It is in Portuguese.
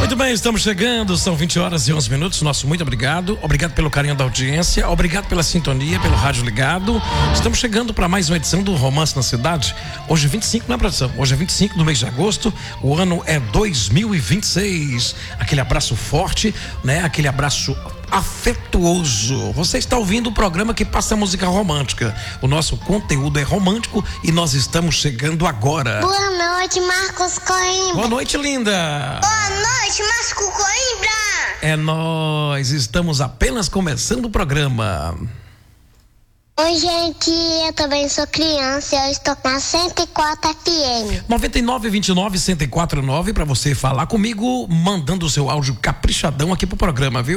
Muito bem, estamos chegando, são 20h11. Nosso muito obrigado. Obrigado pelo carinho da audiência, obrigado pela sintonia, pelo rádio ligado. Estamos chegando para mais uma edição do Romance na Cidade. Hoje é 25, né, produção? Hoje é 25 do mês de agosto, o ano é 2026. Aquele abraço forte, né? Aquele abraço afetuoso. Você está ouvindo o programa que passa música romântica. O nosso conteúdo é romântico e nós estamos chegando agora. Boa noite, Marcos Coimbra. Boa noite, linda. Boa noite, Marcos Coimbra. É nós, estamos apenas começando o programa. Oi, gente, eu também sou criança, eu estou na 104 FM. 9929-1049 para você falar comigo, mandando o seu áudio caprichadão aqui pro programa, viu?